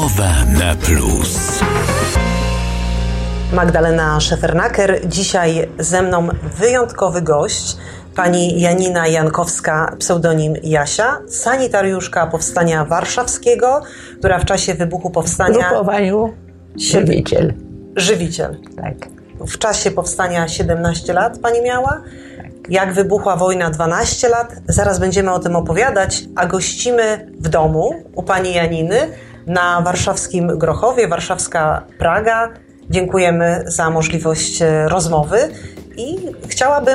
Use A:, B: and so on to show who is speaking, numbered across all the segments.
A: Rozmowa na plus.
B: Magdalena Szefernaker. Dzisiaj ze mną wyjątkowy gość, pani Janina Jankowska, pseudonim Jasia, sanitariuszka Powstania Warszawskiego, która w czasie wybuchu powstania...
C: W grupowaniu Żywiciel.
B: Żywiciel.
C: Tak.
B: W czasie powstania 17 lat pani miała. Jak wybuchła wojna, 12 lat. Zaraz będziemy o tym opowiadać, a gościmy w domu u pani Janiny na warszawskim Grochowie, warszawska Praga. Dziękujemy za możliwość rozmowy i chciałabym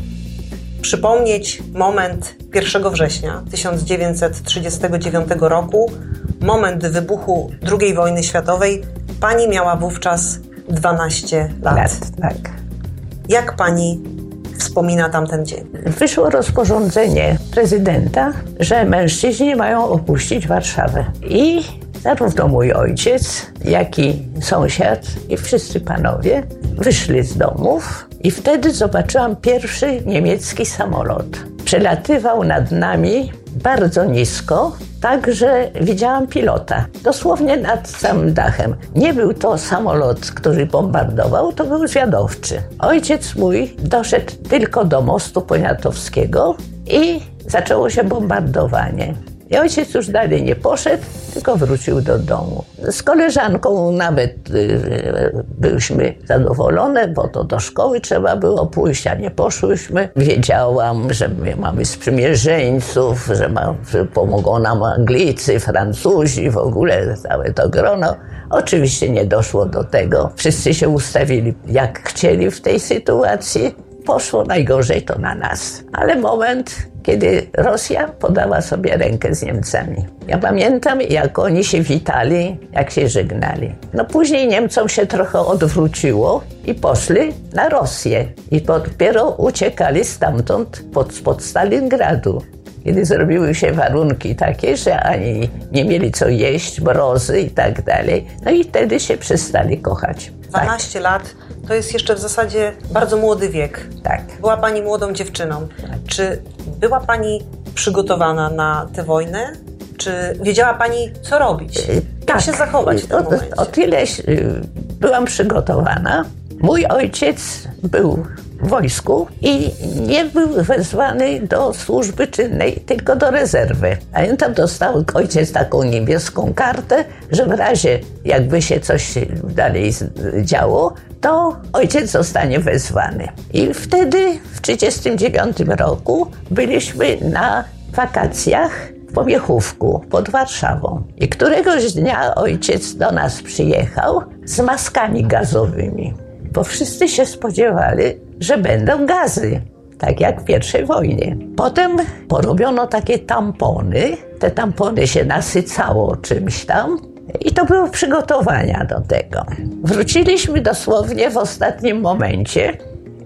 B: przypomnieć moment 1 września 1939 roku, moment wybuchu II wojny światowej. Pani miała wówczas 12 lat.
C: Tak.
B: Jak pani wspomina tamten dzień?
C: Wyszło rozporządzenie prezydenta, że mężczyźni mają opuścić Warszawę. I zarówno mój ojciec, jak i sąsiad i wszyscy panowie wyszli z domów i wtedy zobaczyłam pierwszy niemiecki samolot. Przelatywał nad nami bardzo nisko, tak że widziałam pilota, dosłownie nad samym dachem. Nie był to samolot, który bombardował, to był zwiadowczy. Ojciec mój doszedł tylko do mostu poniatowskiego i zaczęło się bombardowanie. I ojciec już dalej nie poszedł, tylko wrócił do domu. Z koleżanką nawet byliśmy zadowolone, bo to do szkoły trzeba było pójść, a nie poszłyśmy. Wiedziałam, że my mamy sprzymierzeńców, że pomogą nam Anglicy, Francuzi, w ogóle całe to grono. Oczywiście nie doszło do tego. Wszyscy się ustawili jak chcieli w tej sytuacji. Poszło najgorzej to na nas. Ale moment, kiedy Rosja podała sobie rękę z Niemcami. Ja pamiętam, jak oni się witali, jak się żegnali. No później Niemcom się trochę odwróciło i poszli na Rosję. I dopiero uciekali stamtąd spod Stalingradu. Kiedy zrobiły się warunki takie, że ani nie mieli co jeść, mrozy i tak dalej. No i wtedy się przestali kochać.
B: 12 lat to jest jeszcze w zasadzie bardzo młody wiek.
C: Tak.
B: Była pani młodą dziewczyną.
C: Tak.
B: Czy była pani przygotowana na tę wojnę? Czy wiedziała pani, co robić? Jak się zachować w tym momencie?
C: O tyle byłam przygotowana. Mój ojciec był w wojsku i nie był wezwany do służby czynnej, tylko do rezerwy. Pamiętam, dostał ojciec taką niebieską kartę, że w razie jakby się coś dalej działo, to ojciec zostanie wezwany. I wtedy w 1939 roku byliśmy na wakacjach w Pomiechówku pod Warszawą. I któregoś dnia ojciec do nas przyjechał z maskami gazowymi, bo wszyscy się spodziewali, że będą gazy, tak jak w I wojnie. Potem porobiono takie tampony, te tampony się nasycało czymś tam i to były przygotowania do tego. Wróciliśmy dosłownie w ostatnim momencie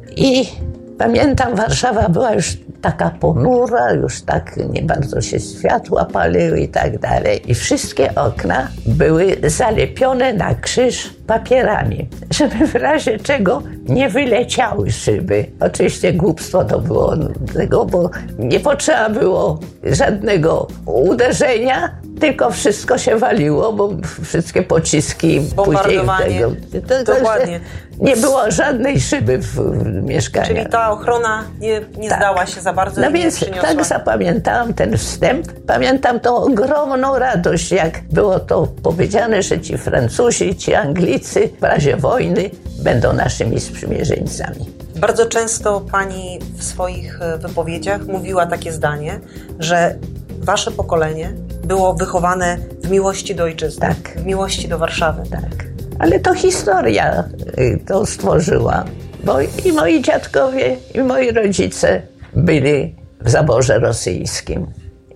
C: i pamiętam, Warszawa była już taka ponura, już tak nie bardzo się światła paliły i tak dalej. I wszystkie okna były zalepione na krzyż papierami, żeby w razie czego nie wyleciały szyby. Oczywiście głupstwo to było tego, bo nie potrzeba było żadnego uderzenia, tylko wszystko się waliło, bo wszystkie pociski później tego.
B: Dokładnie.
C: Nie było żadnej szyby w mieszkaniach.
B: Czyli ta ochrona nie zdała się za bardzo.
C: No więc tak zapamiętałam ten wstęp. Pamiętam tą ogromną radość, jak było to powiedziane, że ci Francuzi, ci Anglicy w razie wojny będą naszymi sprzymierzeńcami.
B: Bardzo często pani w swoich wypowiedziach mówiła takie zdanie, że wasze pokolenie było wychowane w miłości do ojczyzny,
C: Tak.
B: w miłości do Warszawy.
C: Tak. Ale to historia to stworzyła, bo i moi dziadkowie, i moi rodzice byli w zaborze rosyjskim.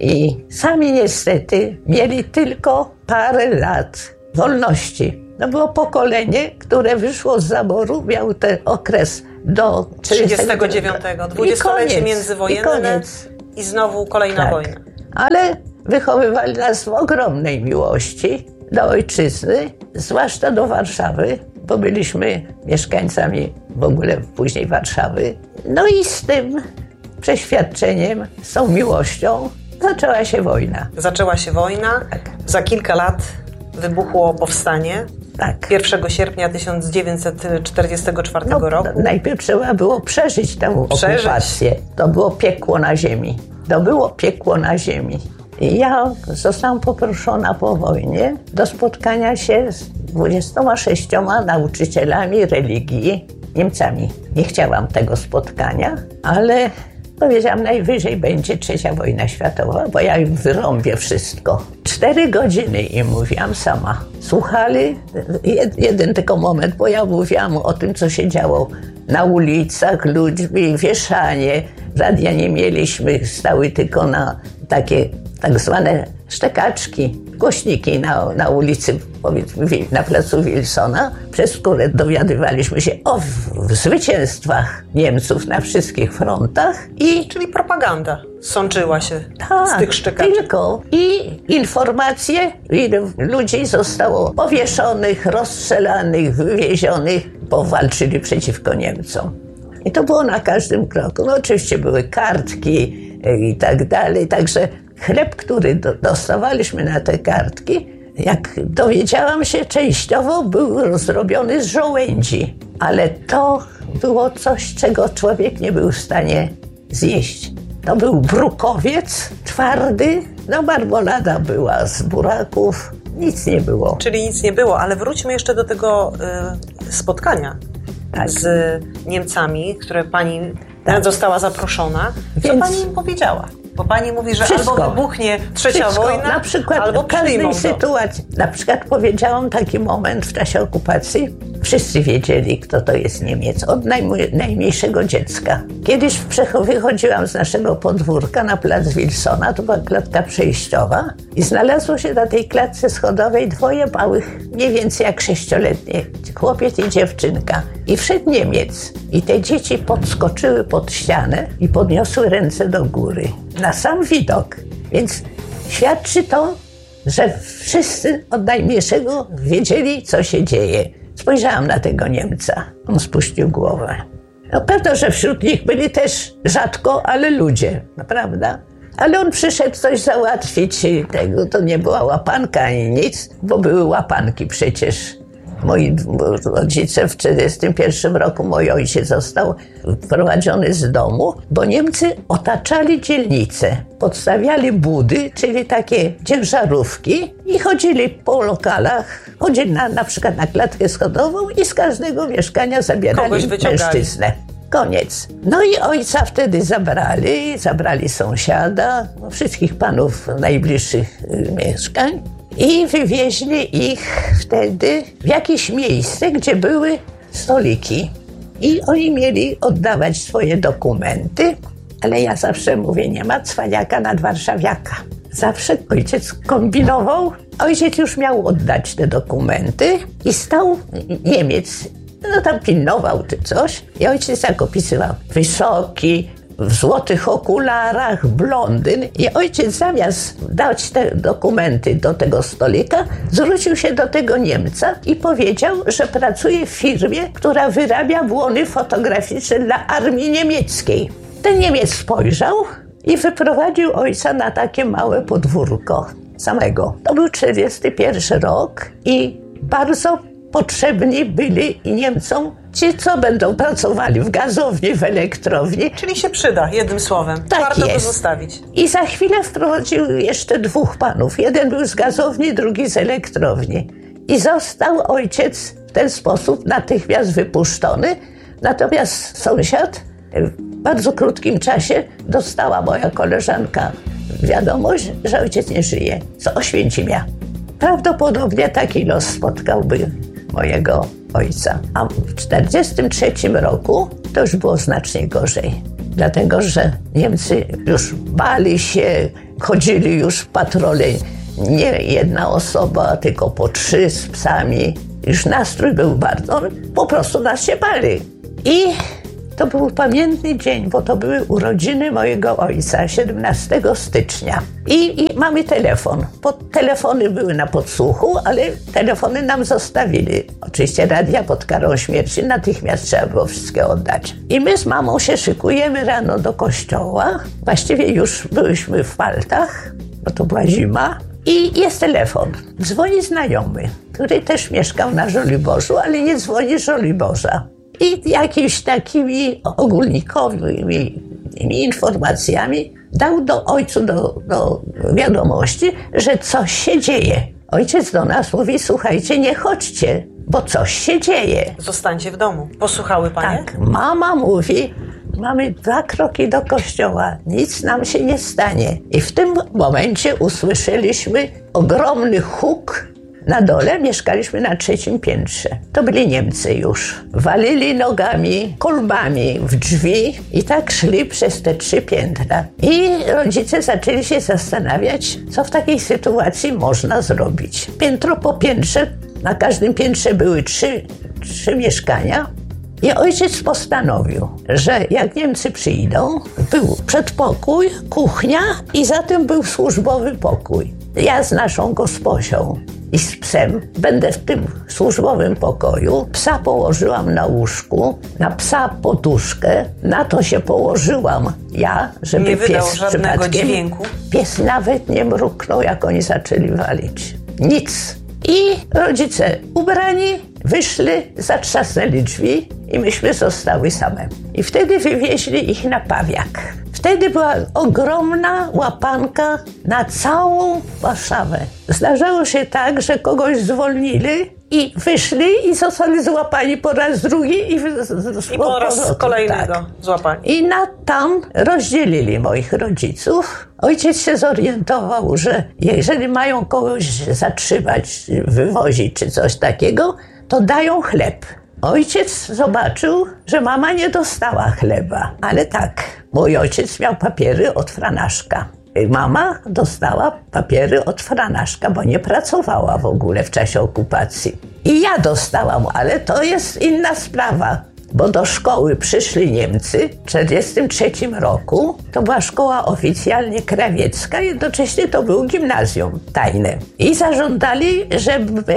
C: I sami niestety mieli tylko parę lat wolności. To było pokolenie, które wyszło z zaboru, miał ten okres do
B: 39. Dwudziestolecie międzywojenne i znowu kolejna wojna.
C: Ale wychowywali nas w ogromnej miłości do ojczyzny, zwłaszcza do Warszawy, bo byliśmy mieszkańcami w ogóle później Warszawy. No i z tym przeświadczeniem, z tą miłością zaczęła się wojna.
B: Zaczęła się wojna.
C: Tak.
B: Za kilka lat wybuchło powstanie.
C: Tak.
B: 1 sierpnia 1944 roku.
C: Najpierw trzeba było przeżyć tę okupację. To było piekło na ziemi. I ja zostałam poproszona po wojnie do spotkania się z 26 nauczycielami religii Niemcami. Nie chciałam tego spotkania, ale powiedziałam, najwyżej będzie III wojna światowa, bo ja im wyrąbię wszystko. 4 godziny im mówiłam sama. Słuchali, jeden tylko moment, bo ja mówiłam o tym, co się działo na ulicach, ludźmi, wieszanie. Radia nie mieliśmy, stały tylko na takie tak zwane szczekaczki, głośniki na ulicy, powiedzmy na placu Wilsona, przez które dowiadywaliśmy się o zwycięstwach Niemców na wszystkich frontach.
B: Czyli propaganda sączyła się z tych szczekaczek.
C: Tylko. I informacje, ile ludzi zostało powieszonych, rozstrzelanych, wywiezionych, bo walczyli przeciwko Niemcom. I to było na każdym kroku. No oczywiście były kartki i tak dalej, także chleb, który dostawaliśmy na te kartki, jak dowiedziałam się, częściowo był zrobiony z żołędzi. Ale to było coś, czego człowiek nie był w stanie zjeść. To był brukowiec twardy, marmolada była z buraków, nic nie było.
B: Czyli nic nie było, ale wróćmy jeszcze do tego spotkania z Niemcami, które pani została zaproszona. Co pani im powiedziała? Bo pani mówi, że albo wybuchnie trzecia wojna,
C: na przykład
B: albo
C: w każdej
B: przyjmą
C: sytuacji. Na przykład powiedziałam taki moment w czasie okupacji. Wszyscy wiedzieli, kto to jest Niemiec, od najmniejszego dziecka. Kiedyś wychodziłam z naszego podwórka na plac Wilsona, to była klatka przejściowa i znalazło się na tej klatce schodowej 2 małych, mniej więcej jak 6-letnie, chłopiec i dziewczynka. I wszedł Niemiec i te dzieci podskoczyły pod ścianę i podniosły ręce do góry. Na sam widok. Więc świadczy to, że wszyscy od najmniejszego wiedzieli, co się dzieje. Spojrzałam na tego Niemca. On spuścił głowę. No pewno, że wśród nich byli też rzadko, ale ludzie, prawda? Ale on przyszedł coś załatwić tego. To nie była łapanka ani nic, bo były łapanki przecież. Moi rodzice w 1941 roku, mój ojciec został wprowadzony z domu, bo Niemcy otaczali dzielnicę. Podstawiali budy, czyli takie ciężarówki i chodzili po lokalach, chodzili na przykład na klatkę schodową i z każdego mieszkania zabierali mężczyznę. Koniec. No i ojca wtedy zabrali sąsiada, wszystkich panów najbliższych mieszkań. I wywieźli ich wtedy w jakieś miejsce, gdzie były stoliki. I oni mieli oddawać swoje dokumenty, ale ja zawsze mówię, nie ma cwaniaka nad warszawiaka. Zawsze ojciec kombinował. Ojciec już miał oddać te dokumenty i stał Niemiec, tam pilnował czy coś. I ojciec tak opisywał, wysoki, w złotych okularach, blondyn. I ojciec zamiast dać te dokumenty do tego stolika, zwrócił się do tego Niemca i powiedział, że pracuje w firmie, która wyrabia błony fotograficzne dla armii niemieckiej. Ten Niemiec spojrzał i wyprowadził ojca na takie małe podwórko samego. To był 1941 rok i bardzo potrzebni byli Niemcom ci, co będą pracowali w gazowni, w elektrowni.
B: Czyli się przyda, jednym słowem.
C: Tak
B: warto
C: jest.
B: to zostawić.
C: I za chwilę wprowadził jeszcze 2 panów. Jeden był z gazowni, drugi z elektrowni. I został ojciec w ten sposób natychmiast wypuszczony. Natomiast sąsiad w bardzo krótkim czasie dostała moja koleżanka wiadomość, że ojciec nie żyje, z Oświęcimia. Prawdopodobnie taki los spotkałby mojego ojca. A w 1943 roku to już było znacznie gorzej. Dlatego, że Niemcy już bali się, chodzili już w patrole nie jedna osoba, tylko po 3 z psami. Już nastrój był bardzo, po prostu nas się bali. I to był pamiętny dzień, bo to były urodziny mojego ojca, 17 stycznia. I mamy telefon. Telefony były na podsłuchu, ale telefony nam zostawili. Oczywiście radia pod karą śmierci, natychmiast trzeba było wszystkie oddać. I my z mamą się szykujemy rano do kościoła. Właściwie już byliśmy w paltach, bo to była zima. I jest telefon. Dzwoni znajomy, który też mieszkał na Żoliborzu, ale nie dzwoni z Żoliborza. I jakimiś takimi ogólnikowymi informacjami dał ojcu do wiadomości, że coś się dzieje. Ojciec do nas mówi, słuchajcie, nie chodźcie, bo coś się dzieje.
B: Zostańcie w domu. Posłuchały panie?
C: Tak, mama mówi, mamy 2 kroki do kościoła, nic nam się nie stanie. I w tym momencie usłyszeliśmy ogromny huk. Na dole mieszkaliśmy na 3. piętrze. To byli Niemcy już. Walili nogami, kolbami w drzwi i tak szli przez te 3 piętra. I rodzice zaczęli się zastanawiać, co w takiej sytuacji można zrobić. Piętro po piętrze, na każdym piętrze były 3 mieszkania. I ojciec postanowił, że jak Niemcy przyjdą, był przedpokój, kuchnia i za tym był służbowy pokój. Ja z naszą gosposią i z psem będę w tym służbowym pokoju. Psa położyłam na łóżku, na psa poduszkę. Na to się położyłam ja, żeby
B: nie wydał
C: pies
B: żadnego dźwięku.
C: Pies nawet nie mruknął, jak oni zaczęli walić. Nic. I rodzice ubrani wyszli, zatrzasnęli drzwi i myśmy zostały same. I wtedy wywieźli ich na Pawiak. Wtedy była ogromna łapanka na całą Warszawę. Zdarzało się tak, że kogoś zwolnili i wyszli i zostali złapani po raz drugi i
B: po raz kolejnego złapani.
C: I tam rozdzielili moich rodziców. Ojciec się zorientował, że jeżeli mają kogoś zatrzymać, wywozić czy coś takiego, to dają chleb. Ojciec zobaczył, że mama nie dostała chleba, ale tak, mój ojciec miał papiery od Franaszka. Mama dostała papiery od Franaszka, bo nie pracowała w ogóle w czasie okupacji. I ja dostałam, ale to jest inna sprawa, bo do szkoły przyszli Niemcy w 1943 roku. To była szkoła oficjalnie krawiecka, jednocześnie to było gimnazjum tajne. I zażądali, że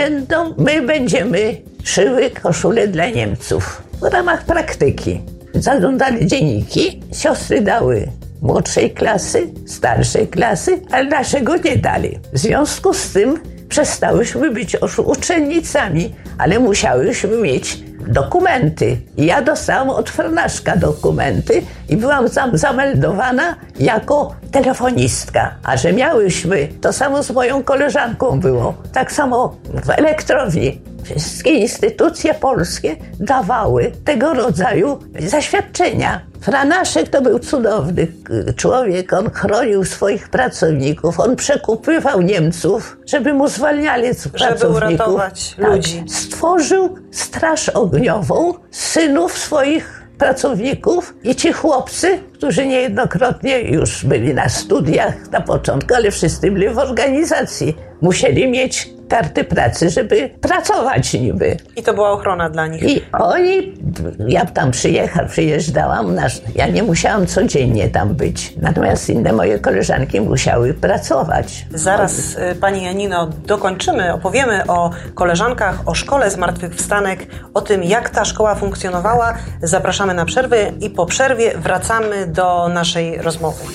C: my będziemy szyły koszule dla Niemców w ramach praktyki. Zażądali dzienniki, siostry dały młodszej klasy, starszej klasy, ale naszego nie dali. W związku z tym przestałyśmy być uczennicami, ale musiałyśmy mieć dokumenty. Ja dostałam od Franaszka dokumenty i byłam zameldowana jako telefonistka. A że miałyśmy, to samo z moją koleżanką było, tak samo w elektrowni. Wszystkie instytucje polskie dawały tego rodzaju zaświadczenia. Franaszek to był cudowny człowiek, on chronił swoich pracowników, on przekupywał Niemców, żeby mu zwalniali pracowników.
B: Żeby uratować ludzi.
C: Stworzył straż ogniową synów swoich pracowników i ci chłopcy, którzy niejednokrotnie już byli na studiach na początku, ale wszyscy byli w organizacji, musieli mieć karty pracy, żeby pracować niby.
B: I to była ochrona dla nich.
C: I oni, ja tam przyjeżdżałam, ja nie musiałam codziennie tam być, natomiast inne moje koleżanki musiały pracować.
B: Zaraz, pani Janino, dokończymy, opowiemy o koleżankach, o szkole zmartwychwstanek, o tym, jak ta szkoła funkcjonowała. Zapraszamy na przerwę i po przerwie wracamy do naszej rozmowy.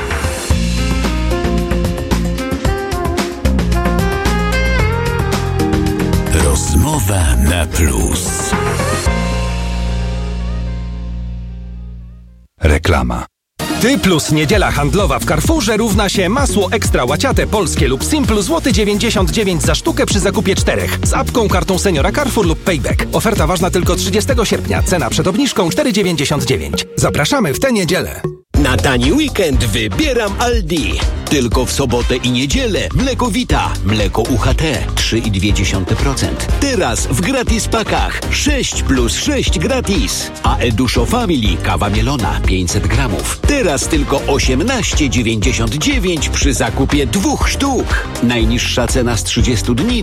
A: Rozmowa na plus. Reklama.
D: Ty plus niedziela handlowa w Carrefourze równa się masło ekstra łaciate polskie lub Simple złoty 99 za sztukę przy zakupie 4 z apką, kartą seniora Carrefour lub Payback. Oferta ważna tylko 30 sierpnia. Cena przed obniżką 4,99. Zapraszamy w tę niedzielę.
E: Na tani weekend wybieram Aldi. Tylko w sobotę i niedzielę mleko Vita, mleko UHT 3,2%. Teraz w gratis pakach 6 plus 6 gratis. A Eduszo Family kawa mielona 500 gramów. Teraz tylko 18,99 przy zakupie 2 sztuk. Najniższa cena z 30 dni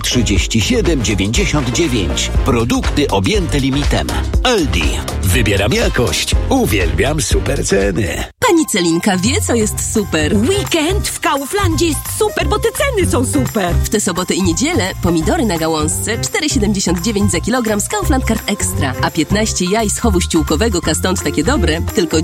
E: 37,99. Produkty objęte limitem. Aldi. Wybieram jakość. Uwielbiam super ceny.
F: Pani Celinka wie, co jest super.
G: Weekend w Kauflandzie jest super, bo te ceny są super.
F: W tę sobotę i niedzielę pomidory na gałązce 4,79 za kilogram z Kaufland Card Extra, a 15 jaj z chowu ściółkowego Kastąd takie dobre tylko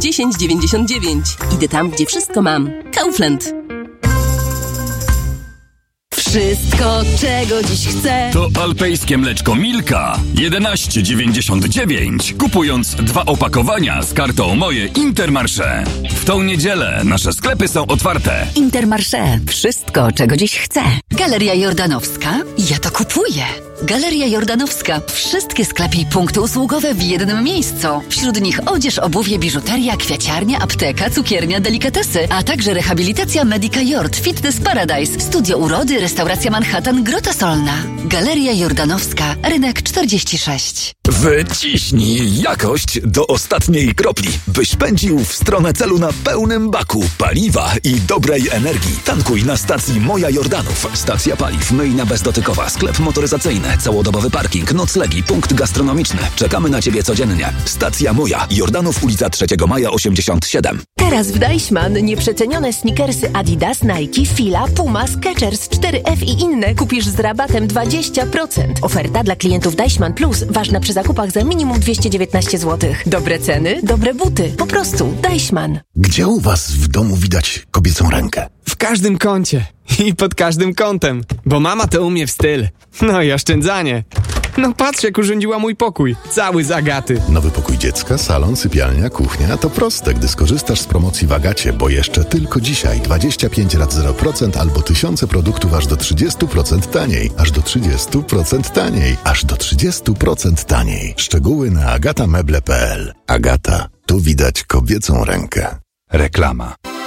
F: 10,99. Idę tam, gdzie wszystko mam. Kaufland.
E: W
F: Wszystko, czego dziś chcę.
H: To alpejskie mleczko Milka 11,99. Kupując 2 opakowania z kartą Moje Intermarché. W tą niedzielę nasze sklepy są otwarte.
I: Intermarché. Wszystko, czego dziś chcę. Galeria Jordanowska. Ja to kupuję. Galeria Jordanowska. Wszystkie sklepy i punkty usługowe w jednym miejscu. Wśród nich odzież, obuwie, biżuteria, kwiaciarnia, apteka, cukiernia, delikatesy, a także rehabilitacja Medica Jord, Fitness Paradise, studio urody, restauracja Manhattan, Grota Solna. Galeria Jordanowska, rynek 46.
A: Wyciśnij jakość do ostatniej kropli, byś pędził w stronę celu na pełnym baku paliwa i dobrej energii. Tankuj na stacji Moja Jordanów. Stacja paliw, myjnia bezdotykowa, sklep motoryzacyjny, całodobowy parking, noclegi, punkt gastronomiczny. Czekamy na Ciebie codziennie. Stacja Moja, Jordanów, ulica 3 Maja 87.
G: Teraz w Deichmann nieprzecenione sneakersy Adidas, Nike, Fila, Puma, Skechers, 4F i inne kupisz z rabatem 20%. Oferta dla klientów Deichmann Plus ważna przy zakupach za minimum 219 zł. Dobre ceny, dobre buty. Po prostu Deichmann.
J: Gdzie u was w domu widać kobiecą rękę?
K: W każdym kącie i pod każdym kątem, bo mama to umie w styl. No i oszczędzanie. No patrz, jak urządziła mój pokój. Cały z Agaty.
J: Nowy pokój dziecka, salon, sypialnia, kuchnia. To proste, gdy skorzystasz z promocji w Agacie, bo jeszcze tylko dzisiaj 25 rat 0% albo tysiące produktów aż do 30% taniej. Aż do 30% taniej. Aż do 30% taniej. Szczegóły na agatameble.pl. Agata. Tu widać kobiecą rękę.
A: Reklama.